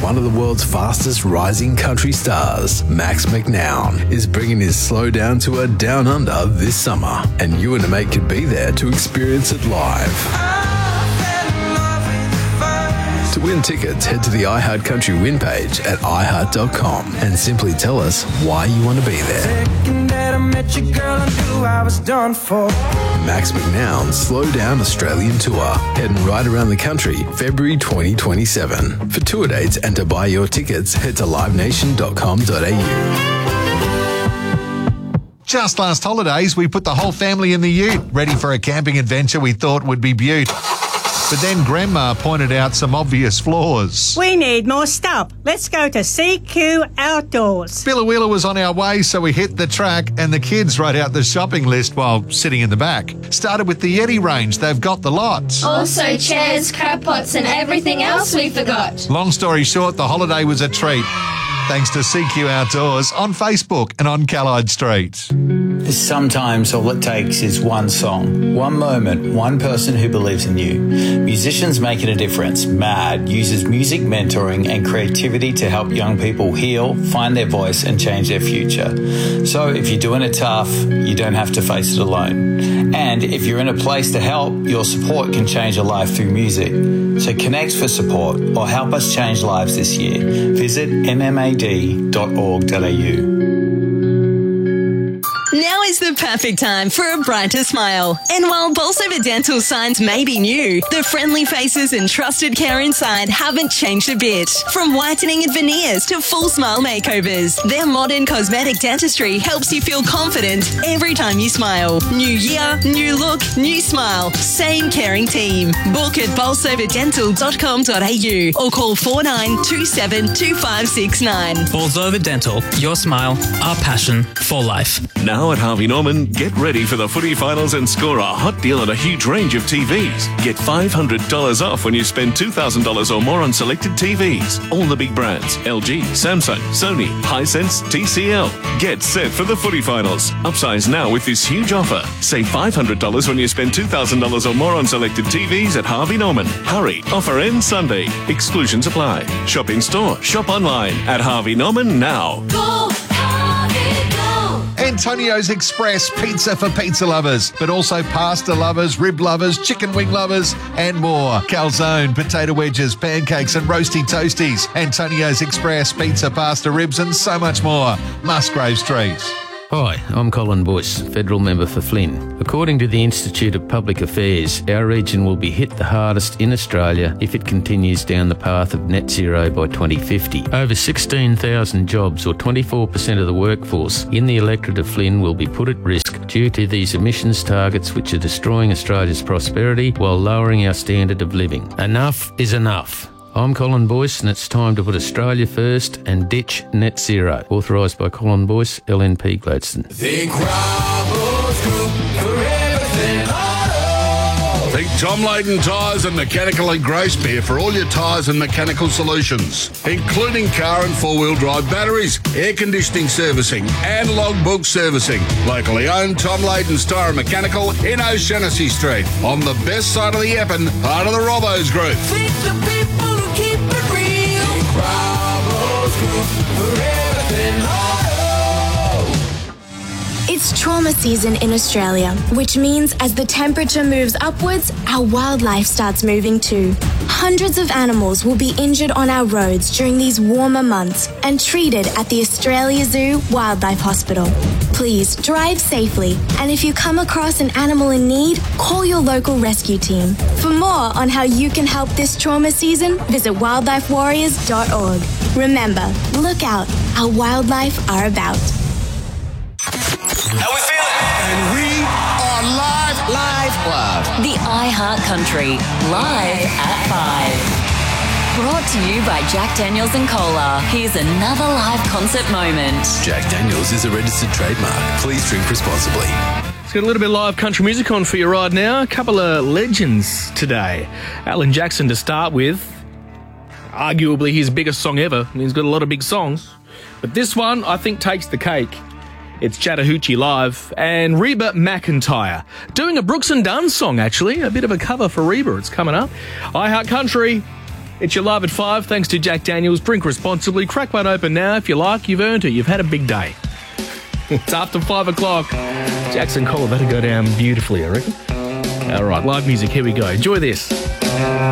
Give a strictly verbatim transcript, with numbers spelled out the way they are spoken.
one of the world's fastest rising country stars, Max McNown, is bringing his Slow Down tour down under this summer, and you and a mate could be there to experience it live. To win tickets, head to the iHeart Country Win page at i heart dot com and simply tell us why you want to be there. Max McNown's Slow Down Australian Tour, heading right around the country, February twenty twenty-seven. For tour dates and to buy your tickets, head to live nation dot com dot a u. Just last holidays, we put the whole family in the ute, ready for a camping adventure we thought would be beaut. But then Grandma pointed out some obvious flaws. We need more stuff. Let's go to C Q Outdoors. Billa was on our way, so we hit the track and the kids wrote out the shopping list while sitting in the back. Started with the Yeti range. They've got the lot. Also chairs, crab pots and everything else we forgot. Long story short, the holiday was a treat. Thanks to C Q Outdoors on Facebook and on Callide Street. Sometimes all it takes is one song, one moment, one person who believes in you. Musicians Making a Difference, MAD, uses music mentoring and creativity to help young people heal, find their voice and change their future. So if you're doing it tough, you don't have to face it alone. And if you're in a place to help, your support can change a life through music. So connect for support or help us change lives this year. Visit m m a d dot org dot a u. Now is the perfect time for a brighter smile. And while Bolsover Dental signs may be new, the friendly faces and trusted care inside haven't changed a bit. From whitening and veneers to full smile makeovers, their modern cosmetic dentistry helps you feel confident every time you smile. New year, new look, new smile. Same caring team. Book at bolsover dental dot com dot a u or call four nine two seven two five six nine. Bolsover Dental, your smile, our passion for life. Now at Harvey Norman, get ready for the footy finals and score a hot deal on a huge range of T Vs. Get five hundred dollars off when you spend two thousand dollars or more on selected T Vs. All the big brands, L G, Samsung, Sony, Hisense, T C L. Get set for the footy finals. Upsize now with this huge offer. Save five hundred dollars when you spend two thousand dollars or more on selected T Vs at Harvey Norman. Hurry, offer ends Sunday. Exclusions apply. Shop in store, shop online at Harvey Norman now. Go, Harvey, go! Antonio's Express, pizza for pizza lovers, but also pasta lovers, rib lovers, chicken wing lovers, and more. Calzone, potato wedges, pancakes, and roasty toasties. Antonio's Express, pizza, pasta, ribs, and so much more. Musgrave Street. Hi, I'm Colin Boyce, Federal Member for Flynn. According to the Institute of Public Affairs, our region will be hit the hardest in Australia if it continues down the path of net zero by twenty fifty. Over sixteen thousand jobs, or twenty-four percent of the workforce in the electorate of Flynn, will be put at risk due to these emissions targets which are destroying Australia's prosperity while lowering our standard of living. Enough is enough. I'm Colin Boyce, and it's time to put Australia first and ditch net zero. Authorised by Colin Boyce, L N P Gladstone. Think Ramos Group for everything auto. Think Tom Layton Tyres and Mechanical and Gracemere for all your tyres and mechanical solutions, including car and four-wheel drive batteries, air conditioning servicing and logbook servicing. Locally owned Tom Layton's Tyre and Mechanical in O'Shanassy Street, on the best side of the Epping, part of the Robbo's Group. Think the people who keep it real. Think Ramos Group for everything auto. It's trauma season in Australia, which means as the temperature moves upwards, our wildlife starts moving too. Hundreds of animals will be injured on our roads during these warmer months and treated at the Australia Zoo Wildlife Hospital. Please drive safely, and if you come across an animal in need, call your local rescue team. For more on how you can help this trauma season, visit wildlife warriors dot org. Remember, look out, our wildlife are about. How we feeling? And we are live, live, live. The iHeart Country, live at five. Brought to you by Jack Daniels and Cola. Here's another live concert moment. Jack Daniels is a registered trademark. Please drink responsibly. Let's get a little bit of live country music on for you right now. A couple of legends today. Alan Jackson to start with. Arguably his biggest song ever. He's got a lot of big songs. But this one, I think, takes the cake. It's Chattahoochee Live and Reba McEntire doing a Brooks and Dunn song, actually. A bit of a cover for Reba. It's coming up. iHeart Country, It's your Live at five, thanks to Jack Daniels. Drink responsibly. Crack one open now if you like. You've earned it. You've had a big day. It's after five o'clock. Jackson Collar, that'll go down beautifully, I reckon. All right, live music, here we go. Enjoy this.